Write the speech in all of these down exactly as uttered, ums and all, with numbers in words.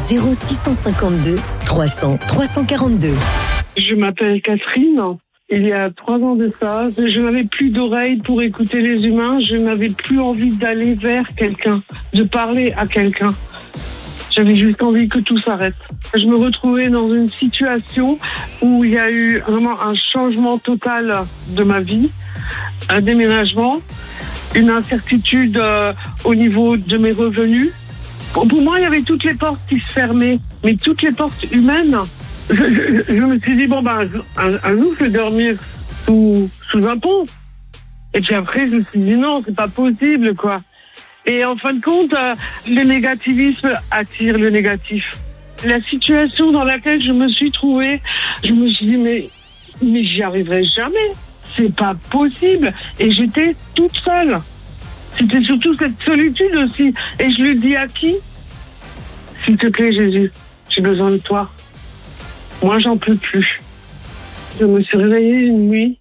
zéro six cent cinquante-deux trois cents trois cent quarante-deux. Je m'appelle Catherine. Il y a trois ans de ça, je n'avais plus d'oreilles pour écouter les humains. Je n'avais plus envie d'aller vers quelqu'un, de parler à quelqu'un. J'avais juste envie que tout s'arrête. Je me retrouvais dans une situation où il y a eu vraiment un changement total de ma vie, un déménagement, une incertitude euh, au niveau de mes revenus. Pour moi, il y avait toutes les portes qui se fermaient, mais toutes les portes humaines. Je, je, je me suis dit, bon, ben, un, un jour, je vais dormir sous, sous un pont. Et puis après, je me suis dit, non, c'est pas possible, quoi. Et en fin de compte, euh, le négativisme attire le négatif. La situation dans laquelle je me suis trouvée, je me suis dit, mais, mais j'y arriverai jamais. C'est pas possible. Et j'étais toute seule. C'était surtout cette solitude aussi. Et je lui dis à qui? S'il te plaît, Jésus, j'ai besoin de toi. Moi, j'en peux plus. Je me suis réveillée une nuit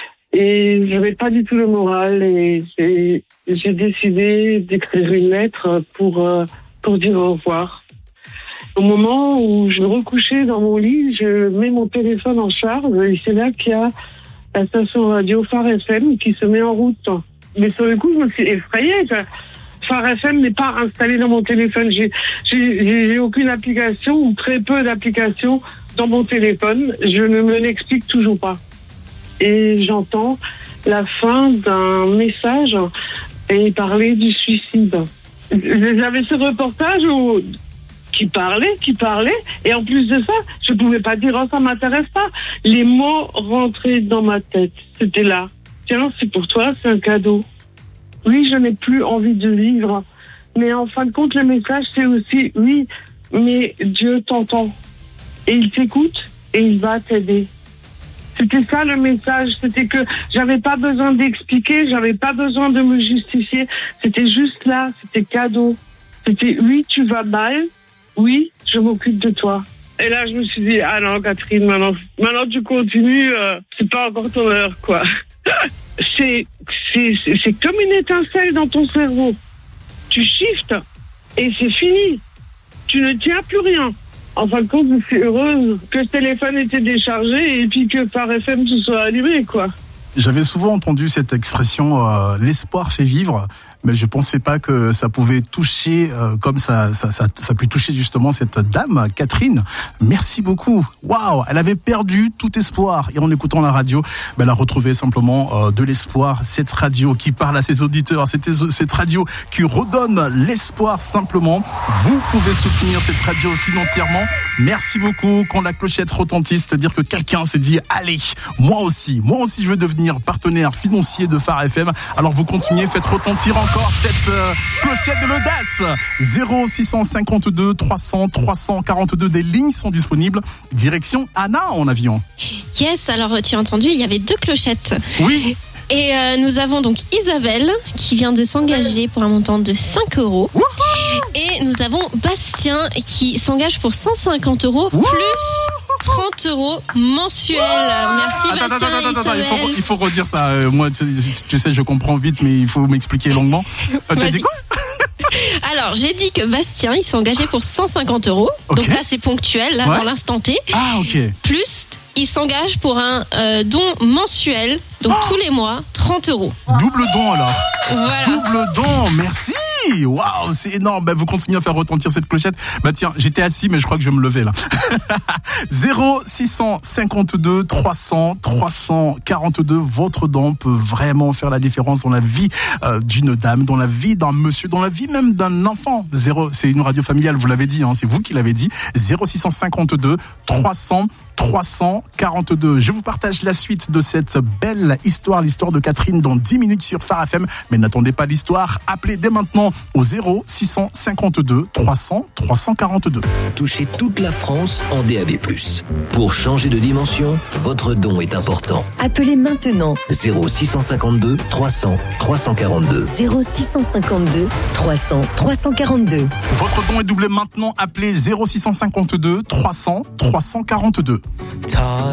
et j'avais pas du tout le moral et j'ai, j'ai décidé d'écrire une lettre pour, euh, pour dire au revoir. Au moment où je me recouchais dans mon lit, je mets mon téléphone en charge et c'est là qu'il y a la station radio Phare F M qui se met en route. Mais sur le coup, je me suis effrayée. Phare F M n'est pas installé dans mon téléphone. J'ai, j'ai, j'ai aucune application ou très peu d'applications dans mon téléphone. Je ne me l'explique toujours pas. Et j'entends la fin d'un message et il parlait du suicide. J'avais ce reportage où qui parlait, qui parlait, et en plus de ça, je pouvais pas dire oh ça m'intéresse pas. Les mots rentraient dans ma tête. C'était là. Tiens, c'est pour toi, c'est un cadeau. Oui, je n'ai plus envie de vivre, mais en fin de compte, le message c'est aussi oui, mais Dieu t'entend et il t'écoute et il va t'aider. C'était ça le message, c'était que j'avais pas besoin d'expliquer, j'avais pas besoin de me justifier, c'était juste là, c'était cadeau. C'était oui, tu vas mal, oui, je m'occupe de toi. Et là, je me suis dit, ah non, Catherine, maintenant, maintenant tu continues, euh, c'est pas encore ton heure, quoi. c'est, c'est, c'est, c'est comme une étincelle dans ton cerveau. Tu shifts et c'est fini. Tu ne tiens plus rien. En fin de compte, je suis heureuse que ce téléphone était déchargé et puis que Phare F M se soit allumé, quoi. J'avais souvent entendu cette expression euh, « l'espoir fait vivre », mais je pensais pas que ça pouvait toucher euh, comme ça, ça, ça, ça peut toucher justement cette dame, Catherine. Merci beaucoup. Waouh, elle avait perdu tout espoir et en écoutant la radio, ben, elle a retrouvé simplement euh, de l'espoir. Cette radio qui parle à ses auditeurs, cette, cette radio qui redonne l'espoir simplement. Vous pouvez soutenir cette radio financièrement. Merci beaucoup. Quand la clochette retentit, c'est-à-dire que quelqu'un s'est dit allez, moi aussi, moi aussi je veux devenir partenaire financier de Phare F M. Alors vous continuez, faites retentir encore cette euh, clochette de l'audace. zéro six cent cinquante-deux trois cents trois cent quarante-deux, des lignes sont disponibles. Direction Anna en avion. Yes, alors tu as entendu, il y avait deux clochettes. Oui. Et euh, nous avons donc Isabelle qui vient de s'engager pour un montant de cinq euros. Wouhou. Et nous avons Bastien qui s'engage pour cent cinquante euros Wouhou. Plus trente euros mensuels. Merci attends, Bastien attends, attends, et il faut, il faut redire ça. Euh, moi, tu, tu sais, je comprends vite, mais il faut m'expliquer longuement. Euh, t'as dit quoi? Alors, j'ai dit que Bastien, il s'est engagé pour cent cinquante euros. Okay. Donc là, c'est ponctuel, là, ouais. Dans l'instant T. Ah, ok. Plus, il s'engage pour un euh, don mensuel, donc oh. tous les mois, trente euros. Double don alors. Voilà. Double don, merci. Waouh, c'est énorme. Bah, vous continuez à faire retentir cette clochette. Bah tiens, j'étais assis, mais je crois que je vais me lever là. zéro six cent cinquante-deux trois cents trois cent quarante-deux. Votre don peut vraiment faire la différence dans la vie euh, d'une dame, dans la vie d'un monsieur, dans la vie même d'un enfant. Zéro, c'est une radio familiale, vous l'avez dit, hein, c'est vous qui l'avez dit. zéro six cent cinquante-deux trois cents trois cent quarante-deux. Je vous partage la suite de cette belle histoire, l'histoire de Catherine dans dix minutes sur Phare F M. Mais n'attendez pas l'histoire, appelez dès maintenant au zéro six cent cinquante-deux trois cents trois cent quarante-deux. Touchez toute la France en D A B plus. Pour changer de dimension, votre don est important. Appelez maintenant zéro six cent cinquante-deux trois cents trois cent quarante-deux. zéro six cent cinquante-deux trois cents trois cent quarante-deux. Votre don est doublé maintenant, appelez zéro six cent cinquante-deux trois cents trois cent quarante-deux.